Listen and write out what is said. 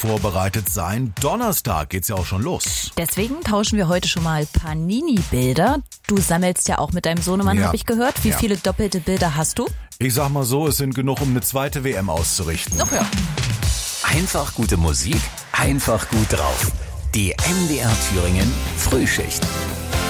vorbereitet sein. Donnerstag geht's ja auch schon los. Deswegen tauschen wir heute schon mal Panini-Bilder. Du sammelst ja auch mit deinem Sohnemann, Ja. habe ich gehört. Wie Ja. viele doppelte Bilder hast du? Ich sag mal so, es sind genug, um eine zweite WM auszurichten. Ach ja. Einfach gute Musik, einfach gut drauf. Die MDR Thüringen Frühschicht.